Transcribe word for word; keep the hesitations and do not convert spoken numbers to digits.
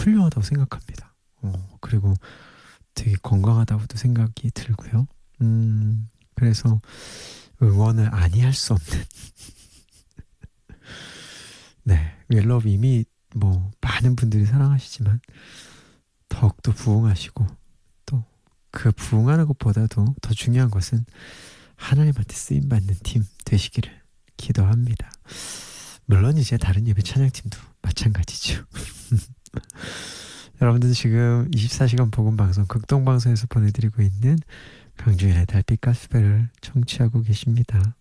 훌륭하다고 생각합니다. 어, 그리고 되게 건강하다고도 생각이 들고요. 음, 그래서 응원을 아니할 수 없는 네, 웰럽 이미 뭐 많은 분들이 사랑하시지만 더욱더 부흥하시고 또 그 부흥하는 것보다도 더 중요한 것은 하나님한테 쓰임받는 팀 되시기를 기도합니다. 물론 이제 다른 예배 찬양팀도 마찬가지죠. 여러분들 지금 이십사 시간 복음 방송 극동방송에서 보내드리고 있는 강주현의 달빛 가스펠을 청취하고 계십니다.